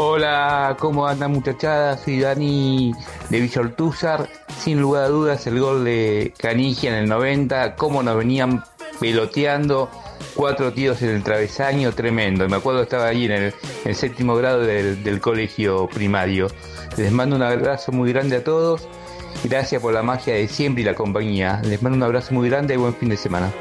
Hola, ¿cómo andan muchachadas? Soy Dani de Villa Ortúzar. Sin lugar a dudas el gol de Canigia en el 90, cómo nos venían peloteando, 4 tiros en el travesaño, tremendo. Me acuerdo que estaba allí en el séptimo grado del colegio primario. Les mando un abrazo muy grande a todos. Gracias por la magia de siempre y la compañía. Les mando un abrazo muy grande y buen fin de semana.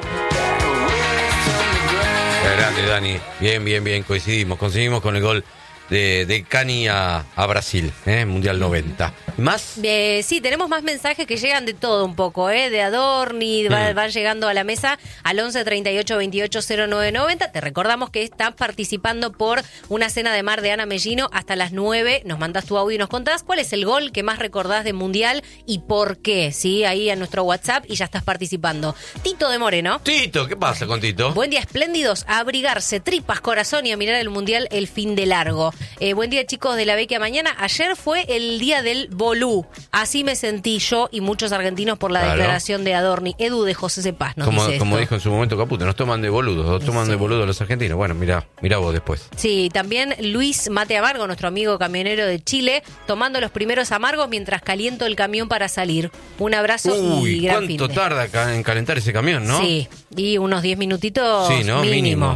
Grande, Dani. Bien. Conseguimos con el gol de Cani a Brasil, Mundial 90. ¿Más? Sí, tenemos más mensajes que llegan de todo un poco, de Adorni, van llegando a la mesa al 11 38 28 09 90. Te recordamos que estás participando por una cena de mar de Ana Mellino hasta las 9. Nos mandas tu audio y nos contás cuál es el gol que más recordás de Mundial y por qué, ¿sí? Ahí en nuestro WhatsApp y ya estás participando. Tito de Moreno. Tito, ¿qué pasa con Tito? Buen día, espléndidos, a abrigarse, tripas, corazón y a mirar el Mundial el fin de largo. Buen día, chicos de la Vecchia Mañana. Ayer fue el día del bolú. Así me sentí yo y muchos argentinos por la declaración de Adorni. Edu de José Cepaz nos dice como esto. dijo en su momento Caputo, nos toman de boludos, de boludos los argentinos. Bueno, mira vos después. Sí, también Luis Mate Amargo, nuestro amigo camionero de Chile, tomando los primeros amargos mientras caliento el camión para salir. Un abrazo y gran fin de. ¿Cuánto tarda en calentar ese camión, no? Sí, y unos 10 minutitos sí, ¿no? mínimo.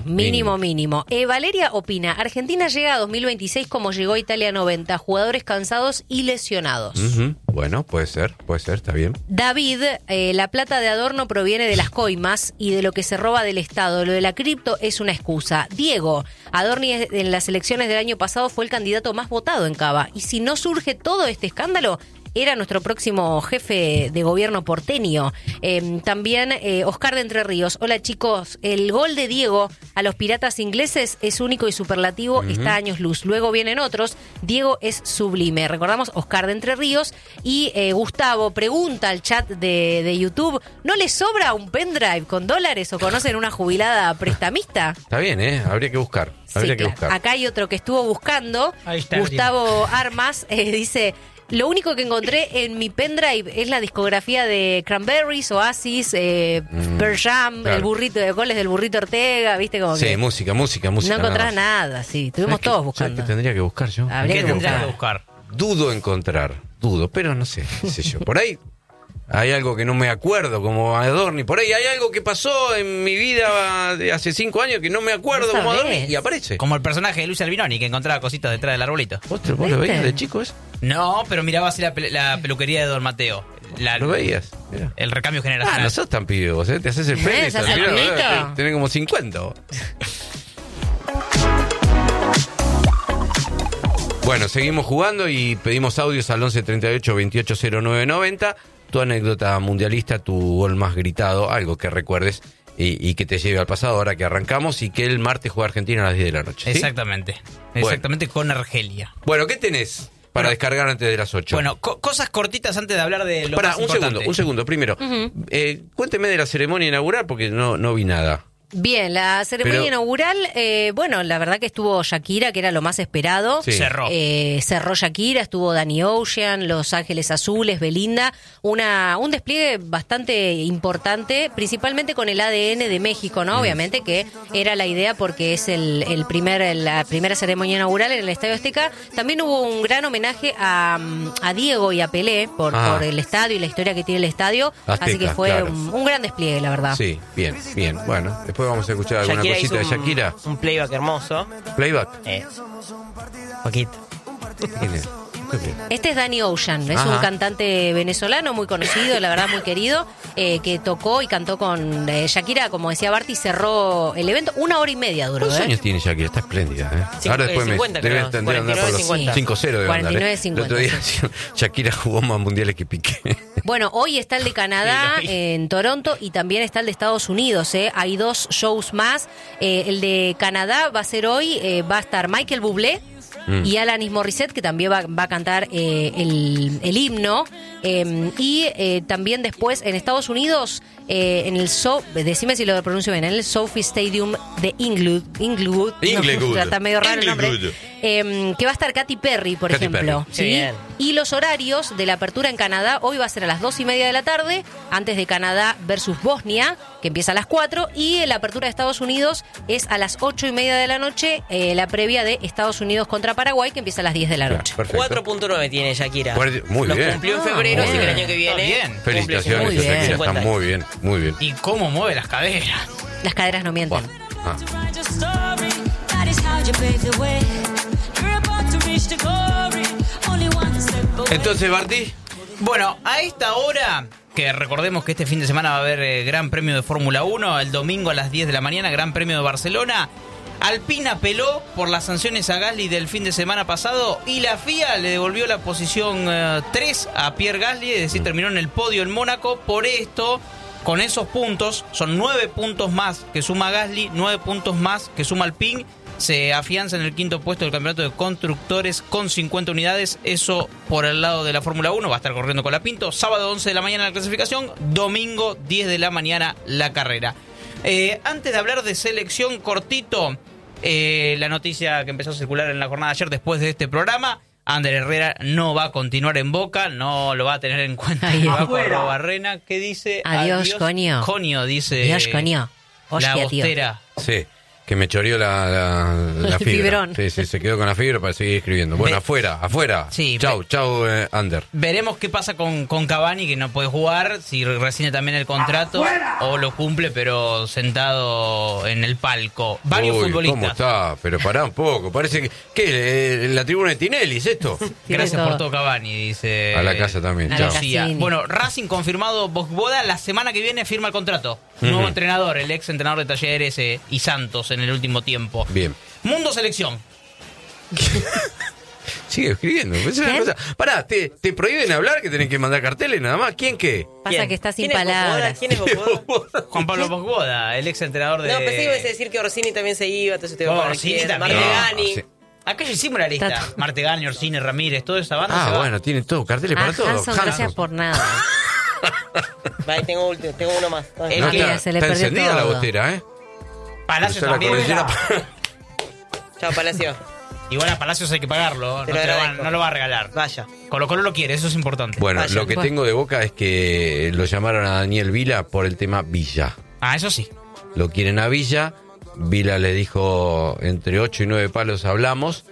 Valeria opina, Argentina llega a 2026 como llegó a Italia 90, jugadores cansados y lesionados. Bueno, puede ser, está bien. David, la plata de Adorno proviene de las coimas y de lo que se roba del Estado. Lo de la cripto es una excusa. Diego, Adorni en las elecciones del año pasado fue el candidato más votado en Cava. Y si no surge todo este escándalo, era nuestro próximo jefe de gobierno porteño. También Oscar de Entre Ríos. Hola, chicos. El gol de Diego a los piratas ingleses es único y superlativo. Está a años luz. Luego vienen otros. Diego es sublime. Recordamos Oscar de Entre Ríos. Y Gustavo pregunta al chat de YouTube, ¿no les sobra un pendrive con dólares o conocen una jubilada prestamista? Está bien, habría que buscar. Habría que buscar. Acá hay otro que estuvo buscando. Gustavo Armas dice... Lo único que encontré en mi pendrive es la discografía de Cranberries, Oasis, Pearl Jam, claro. El burrito de goles del burrito Ortega, ¿viste? Como sí, que música. No encontrás nada, sí. Estuvimos todos buscando. ¿Qué tendría que buscar yo? ¿Qué tendría que buscar? Dudo, pero no sé, qué sé yo. Por ahí hay algo que no me acuerdo, como Adorni. Por ahí hay algo que pasó en mi vida de hace 5 años que no me acuerdo como Adorni y aparece. Como el personaje de Luis Albinoni que encontraba cositas detrás del arbolito. ¿Vos lo veías de chico eso? No, pero miraba así la peluquería de Don Mateo. ¿Lo veías? Mirá. El recambio generacional. No sos tan pibe vos, Te haces el pene. Tenés como 50 vos. Bueno, seguimos jugando y pedimos audios al 11 38 28 09 90. Tu anécdota mundialista, tu gol más gritado, algo que recuerdes y que te lleve al pasado ahora que arrancamos y que el martes juega Argentina a las 10 de la noche. ¿Sí? Exactamente, con Argelia. Bueno, ¿qué tenés para descargar antes de las 8? Bueno, cosas cortitas antes de hablar de lo más importante. Un segundo. Primero, cuénteme de la ceremonia inaugural porque no vi nada. Bien, la ceremonia inaugural, la verdad que estuvo Shakira, que era lo más esperado. Sí. Cerró Shakira, estuvo Danny Ocean, Los Ángeles Azules, Belinda. Un despliegue bastante importante, principalmente con el ADN de México, ¿no? Obviamente que era la idea porque es la primera ceremonia inaugural en el Estadio Azteca. También hubo un gran homenaje a Diego y a Pelé por el estadio y la historia que tiene el estadio. Azteca, así que fue claro. un gran despliegue, la verdad. Sí, bien. Bueno, después vamos a escuchar alguna cosita de Shakira. Un playback hermoso. ¿Playback? Poquito. ¿Quién es? Este es Danny Ocean, es un cantante venezolano muy conocido, la verdad muy querido, que tocó y cantó con Shakira, como decía Barty, cerró el evento, 1 hora y media duró. ¿Cuántos años tiene Shakira? Está espléndida. Ahora después 50, debe andar por los 5-0 debe 49, 50, el otro día Shakira jugó más mundiales que Piqué. Bueno, hoy está el de Canadá en Toronto y también está el de Estados Unidos. Hay 2 shows más. El de Canadá va a ser hoy, va a estar Michael Bublé y Alanis Morissette, que también va a cantar el himno. Y también después en Estados Unidos, en el decime si lo pronuncio bien, en el Sophie Stadium de Inglewood. No, está medio raro el nombre. Que va a estar Katy Perry, por ejemplo. ¿Sí? Bien. Y los horarios de la apertura en Canadá, hoy va a ser a las 2:30 de la tarde, antes de Canadá versus Bosnia, que empieza a las 4, y la apertura de Estados Unidos es a las 8:30 de la noche, la previa de Estados Unidos contra Paraguay, que empieza a las 10 de la noche. 4.9 tiene Shakira. Muy Los bien. cumplió en febrero, así que el año que viene. Bien. Felicitaciones, Muy bien. Shakira, está 50. muy bien, muy bien. ¿Y cómo mueve las caderas? Las caderas no mienten. Buah. Ah. Entonces, Barty, Bueno, a esta hora, que recordemos que este fin de semana va a haber Gran Premio de Fórmula 1, el domingo a las 10 de la mañana, Gran Premio de Barcelona. Alpine apeló por las sanciones a Gasly del fin de semana pasado y la FIA le devolvió la posición 3 a Pierre Gasly, es decir, terminó en el podio en Mónaco. Por esto, con esos puntos, son 9 puntos más que suma Gasly, 9 puntos más que suma Alpine. Se afianza en el quinto puesto del campeonato de constructores con 50 unidades. Eso por el lado de la Fórmula 1. Va a estar corriendo con la Pinto. Sábado 11 de la mañana la clasificación. Domingo 10 de la mañana la carrera. Antes de hablar de selección, cortito, la noticia que empezó a circular en la jornada de ayer después de este programa. Ander Herrera no va a continuar en Boca, no lo va a tener en cuenta. Barrena, ¿qué dice? Adiós, coño. Coño, dice. Dios, coño. Hostia, la tío. bostera. sí, que me choreó la El fibra. fibrón. Sí, se quedó con la fibra para seguir escribiendo. Bueno, afuera. Sí, Chau, Ander. Veremos qué pasa con Cavani, que no puede jugar, si rescinde también el contrato o lo cumple, pero sentado en el palco. Varios futbolistas. ¿Cómo está? Pero pará un poco. Parece que... ¿Qué? ¿La tribuna de Tinelli es esto? Gracias por todo, Cavani, dice. A la casa también. A Chao. la Lucía. Cassini. Bueno, Racing confirmado Bosboda, la semana que viene firma el contrato. Nuevo entrenador, el ex entrenador de Talleres y Santos en el último tiempo. Bien. Mundo Selección. Sigue escribiendo. Es una cosa. Pará, ¿te prohíben hablar que tienen que mandar carteles nada más? ¿Quién qué? Pasa ¿Quién? que está sin ¿Quién es Bosboda? palabras. ¿Quién es Bosboda? Juan Pablo Bosboda, el ex entrenador de. No, pensé que ibas a decir que Orsini también se iba, entonces te iba a poner Orsini quién. también. Martegani. No, sí. Acá ya hicimos la lista. Tato. Martegani, Orsini, Ramírez, toda esa banda. se Ah, va. bueno, tienen todo, carteles para todo. Hanson, gracias Hanson. por nada. Vale, tengo uno más. El No, que- está, se le está perdió encendida la todo. botera, ¿eh? Palacios Cruzó la también. cordillera. Chao, Palacio. Igual a Palacios hay que pagarlo. Te No, lo te lo va, agradezco. no lo va a regalar. Vaya. Colo Colo lo quiere, eso es importante. Bueno, Vaya. lo que Bueno. tengo de Boca es que lo llamaron a Daniel Vila por el tema Villa. Ah, eso sí. Lo quieren a Villa. Vila le dijo entre 8 y 9 palos hablamos.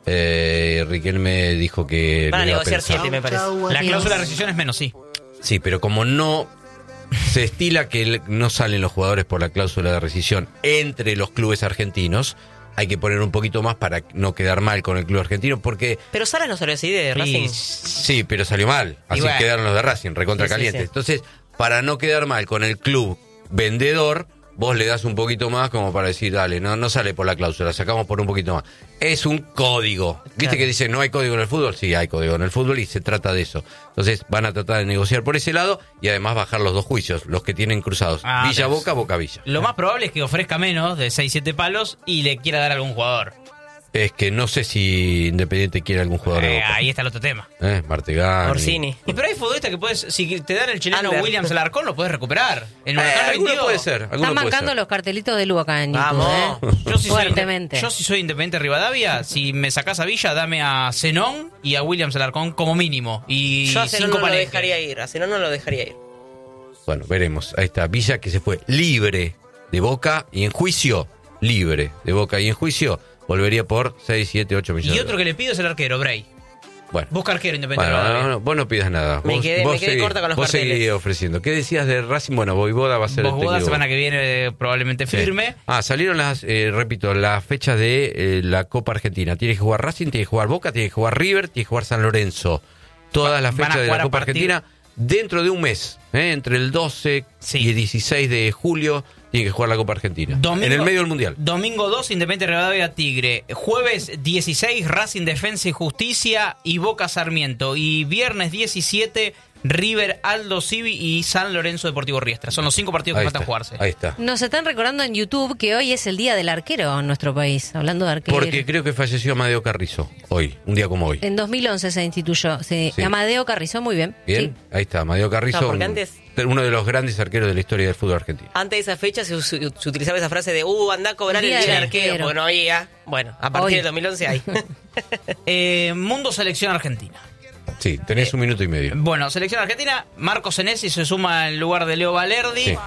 Riquelme dijo que... Van a lo iba a negociar pensar. 7, me parece. La cláusula de rescisión es menos, sí. Sí, pero como no se estila que no salen los jugadores por la cláusula de rescisión entre los clubes argentinos, hay que poner un poquito más para no quedar mal con el club argentino, porque Pero Salas no salió así de Racing. sí, pero salió mal. Así bueno. quedaron los de Racing, recontra Sí, sí, calientes. sí. Entonces, para no quedar mal con el club vendedor, vos le das un poquito más como para decir, dale, no sale por la cláusula, sacamos por un poquito más. Es un código. ¿Viste Claro. que dice no hay código en el fútbol? Sí, hay código en el fútbol y se trata de eso. Entonces van a tratar de negociar por ese lado y además bajar los dos juicios, los que tienen cruzados. Ah, Villa pero- Boca, Boca Villa. Lo más probable es que ofrezca menos de 6-7 palos y le quiera dar a algún jugador. Es que no sé si Independiente quiere algún jugador de Boca. Ahí está el otro tema. Martegani. Orsini. Y pero hay futbolistas que puedes, si te dan el chileno Ander. Williams Alarcón, lo puedes recuperar. En Huracán Alguno vendió. puede ser. alguno Están puede mancando ser. los cartelitos de Lu acá en YouTube, Vamos. Yo si, Fuertemente. yo si soy Independiente Rivadavia, si me sacás a Villa, dame a Zenón y a Williams Alarcón como mínimo. Y Yo a Zenón 5 no lo panejes. dejaría ir. A Zenón no lo dejaría ir. Bueno, veremos. Ahí está. Villa que se fue libre de Boca y en juicio. Libre de Boca y en juicio. Volvería por 6, 7, 8 millones. Y otro que le pido es el arquero, Bray. Bueno. Busca arquero Independiente Bueno, Rivadavia. no, vos no pidas nada. Me Vos- quedé vos seguí- corta con los vos carteles. seguí ofreciendo. ¿Qué decías de Racing? Bueno, Voivoda va a ser el Bosboda técnico. semana que viene probablemente Sí. firme. Salieron repito, las fechas de la Copa Argentina. Tiene que jugar Racing, tiene que jugar Boca, tiene que jugar River, tiene que jugar San Lorenzo. Todas las Van a fechas de jugar la a Copa partir- Argentina dentro de un mes. Entre el 12 Sí. y el 16 de julio tiene que jugar la Copa Argentina. En el medio del Mundial. Domingo 2, Independiente Rivadavia Tigre. Jueves 16, Racing Defensa y Justicia y Boca Sarmiento. Y viernes 17, River, Aldo Civi y San Lorenzo Deportivo Riestra. Son los 5 partidos que faltan jugarse. Ahí está. Nos están recordando en YouTube que hoy es el día del arquero en nuestro país, hablando de arquero. Porque creo que falleció Amadeo Carrizo hoy, un día como hoy. En 2011 se instituyó. Sí. Amadeo Carrizo, muy bien. Bien, Sí. ahí está, Amadeo Carrizo, No, porque antes- uno de los grandes arqueros de la historia del fútbol argentino. Antes de esa fecha se utilizaba esa frase de andá a cobrar el Día día del del arquero, arquero. porque no había. Bueno, a partir Hoy. del 2011 hay. Mundo Selección Argentina. Sí, tenés un minuto y medio. Bueno, Selección Argentina, Marco Senesi se suma en lugar de Leo Valerdi. Sí.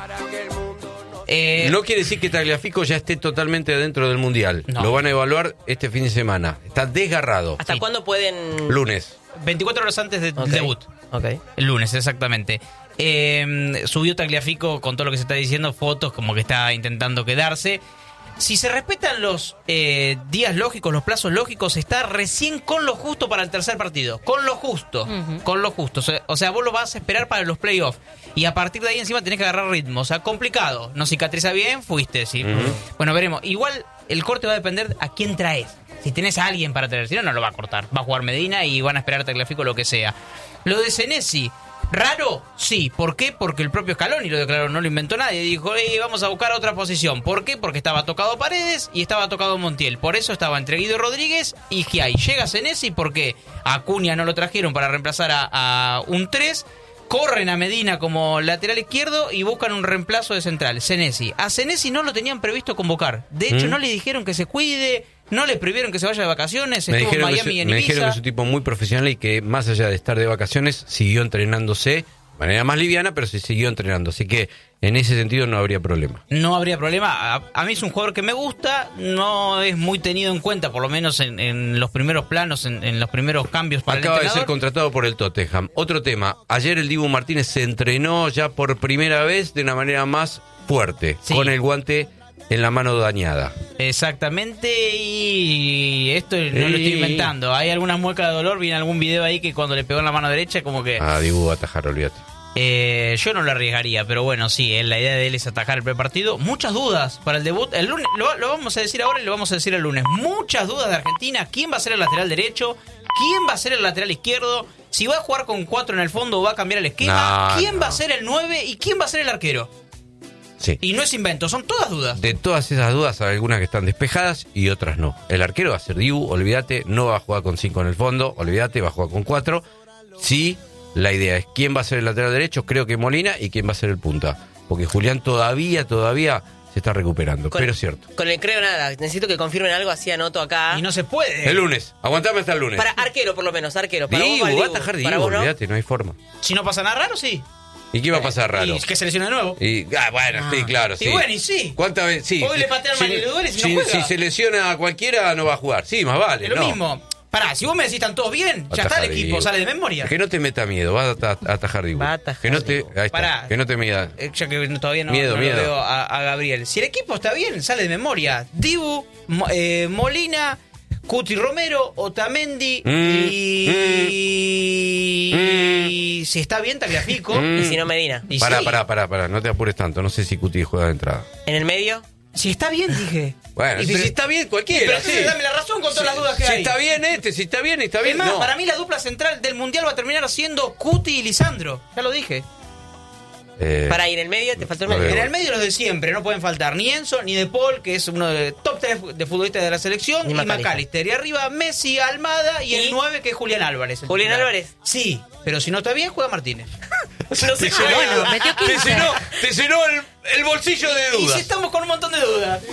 No quiere decir que Tagliafico ya esté totalmente dentro del Mundial. No. Lo van a evaluar este fin de semana. Está desgarrado. ¿Hasta Sí. cuándo pueden...? Lunes. 24 horas antes del Ok. debut. Ok. El lunes, exactamente. Subió Tagliafico con todo lo que se está diciendo, fotos como que está intentando quedarse. Si se respetan los días lógicos, los plazos lógicos, está recién con lo justo para el tercer partido. Con lo justo. Ujú. Con lo justo. O sea, vos lo vas a esperar para los playoffs. Y a partir de ahí encima tenés que agarrar ritmo. O sea, complicado. No cicatriza bien, fuiste. ¿Sí? Bueno, veremos. Igual el corte va a depender a quién traes. Si tenés a alguien para traer, si no, no lo va a cortar. Va a jugar Medina y van a esperar a Tagliafico lo que sea. Lo de Senesi, ¿raro? Sí. ¿Por qué? Porque el propio Scaloni lo declaró, no lo inventó nadie. Dijo, vamos a buscar otra posición. ¿Por qué? Porque estaba tocado Paredes y estaba tocado Montiel. Por eso estaba entre Guido Rodríguez y Giai. Llega Senesi porque a Acuña no lo trajeron para reemplazar a un 3. Corren a Medina como lateral izquierdo y buscan un reemplazo de central, Senesi. A Senesi no lo tenían previsto convocar. De hecho, no le dijeron que se cuide, no le prohibieron que se vaya de vacaciones. Me Estuvo en dijeron, Miami y en me dijeron que Ibiza. es un tipo muy profesional y que más allá de estar de vacaciones, siguió entrenándose de manera más liviana, pero se siguió entrenando. Así que en ese sentido no habría problema. No habría problema. A mí es un jugador que me gusta, no es muy tenido en cuenta, por lo menos en los primeros planos, en los primeros cambios para Acaba el de ser entrenador. contratado por el Tottenham. Otro tema, ayer el Dibu Martínez se entrenó ya por primera vez de una manera más fuerte, Sí. con el guante en la mano dañada. Exactamente, y esto no lo estoy inventando. Hay algunas muecas de dolor, vi en algún video ahí que cuando le pegó en la mano derecha como que... Ah, Dibu va a atajar, olvídate. Yo no lo arriesgaría, pero bueno, sí, la idea de él es atajar el prepartido. Muchas dudas para el debut. El lunes, lo vamos a decir ahora y lo vamos a decir el lunes. Muchas dudas de Argentina. ¿Quién va a ser el lateral derecho? ¿Quién va a ser el lateral izquierdo? Si va a jugar con 4 en el fondo o va a cambiar el esquema. No, ¿Quién no. va a ser el 9 y quién va a ser el arquero? Sí. Y no es invento, son todas dudas. De todas esas dudas, hay algunas que están despejadas y otras no. El arquero va a ser Dibu, olvídate, no va a jugar con 5 en el fondo, olvídate, va a jugar con 4. Sí, la idea es quién va a ser el lateral derecho, creo que Molina, y quién va a ser el punta. Porque Julián todavía se está recuperando, pero es cierto. Con el creo nada. Necesito que confirmen algo, así anoto acá. Y no se puede. El lunes, aguantame hasta el lunes. Para arquero, por lo menos, arquero. Para Dibu, vos, va a atajar Para Dibu, vos, ¿no? olvídate, no hay forma. Si no pasa nada raro, sí. ¿Y qué va a pasar raro? Y que se lesione de nuevo. Bueno, sí, claro, sí. Y bueno, y sí. ¿Cuántas veces? Sí. Hoy le patearon a Mariano y no juega. Si se lesiona a cualquiera, no va a jugar. Sí, más vale, Es lo no. mismo. Pará, si vos me decís están todos bien, ya Atajar está el equipo, Dibu. sale de memoria. Que no te meta miedo, vas a atajar Dibu. Va a atajar que no te, Dibu. ahí está, Pará. que no te mida. Ya que todavía no, Miedo, no miedo. lo veo a Gabriel. Si el equipo está bien, sale de memoria. Dibu, Molina, Cuti Romero, Otamendi y si está bien, Tagliafico. Y si no, Medina. Y Pará, sí. pará, no te apures tanto. No sé si Cuti juega de entrada. En el medio. Si está bien, dije. Bueno, Y si pero- está bien cualquiera. Pero entonces dame la razón con todas las dudas que si hay. está bien si está bien, está Es bien. más, No. para mí la dupla central del Mundial va a terminar siendo Cuti y Lisandro. Ya lo dije. Para ir en el medio, te faltó el no medio. veo. En el medio los de siempre, no pueden faltar ni Enzo ni De Paul, que es uno de los top 3 de futbolistas de la selección, Ni y McAllister. McAllister. Y arriba Messi, Almada y el ¿Y? 9 que es Julián Álvarez. el ¿Julián titular. Álvarez? Sí, pero si no está bien, juega Martínez. No sé Te llenó, bueno, metió 15. te llenó el bolsillo de Y dudas. si estamos con un montón de dudas.